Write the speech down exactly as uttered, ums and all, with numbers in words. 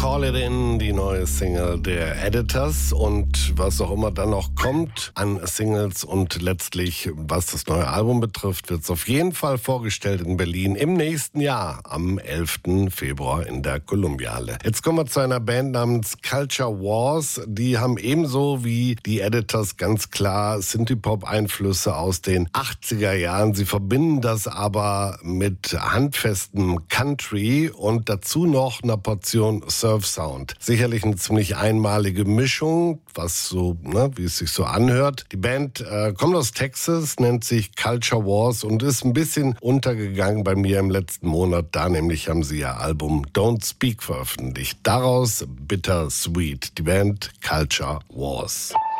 Call It In, die neue Single der Editors, und was auch immer dann noch kommt an Singles und letztlich, was das neue Album betrifft, wird es auf jeden Fall vorgestellt in Berlin im nächsten Jahr am elften Februar in der Columbiale. Jetzt kommen wir zu einer Band namens Culture Wars. Die haben ebenso wie die Editors ganz klar Synthie-Pop-Einflüsse aus den achtziger Jahren. Sie verbinden das aber mit handfestem Country und dazu noch einer Portion Surf-Sound. Sicherlich eine ziemlich einmalige Mischung, was so, ne, wie es sich so anhört. Die Band äh, kommt aus Texas, nennt sich Culture Wars und ist ein bisschen untergegangen bei mir im letzten Monat. Da nämlich haben sie ihr Album Don't Speak veröffentlicht. Daraus Bitter Sweet, die Band Culture Wars.